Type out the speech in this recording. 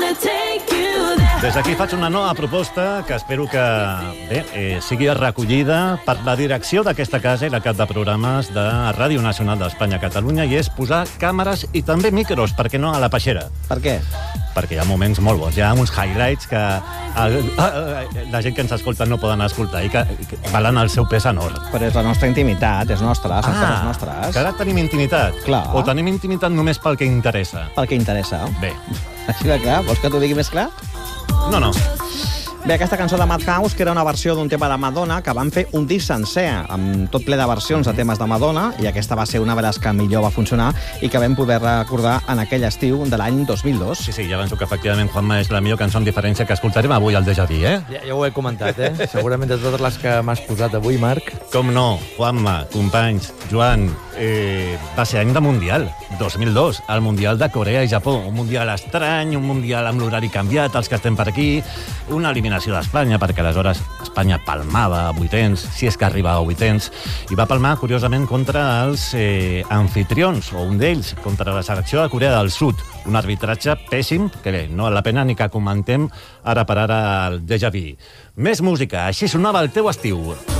Des d'aquí faig una nova proposta que espero que sigui recollida per la direcció d'aquesta casa i la cap de programes de Ràdio Nacional d'Espanya a Catalunya, i és posar càmeres i també micros, per què no, a la peixera. Per què? Perquè hi ha moments molt bons, hi ha uns highlights que la gent que ens escolta no poden escoltar i que valen el seu pes en or. Però és la nostra intimitat, és nostra, són coses nostres. Que ara tenim intimitat? Clar. O tenim intimitat només pel que interessa? Pel que interessa. Bé. Així de clar, vols que t'ho digui més clar? No. Bé, aquesta cançó de Madhouse, que era una versió d'un tema de Madonna, que van fer un disc sencer, amb tot ple de versions de temes de Madonna, i aquesta va ser una de les que millor va funcionar i que vam poder recordar en aquell estiu de l'any 2002. Sí, ja avanço que efectivament, Juanma, és la millor cançó amb diferència que escoltarem avui al Déjà Vu, Ja ho he comentat, Segurament de totes les que m'has posat avui, Marc. Com no, Juanma, companys, Joan, va ser any de Mundial, 2002, el Mundial de Corea i Japó, un Mundial estrany, un Mundial amb l'horari canviat, els que estem per aquí, una eliminació d'Espanya, perquè aleshores Espanya palmava a vuitens, si és que arribava a vuitens, i va palmar, curiosament, contra els anfitrions, o un d'ells, contra la selecció de Corea del Sud. Un arbitratge pèssim, que bé, no val la pena ni que comentem ara per ara el Déjà Vu. Més música, així sonava el teu estiu.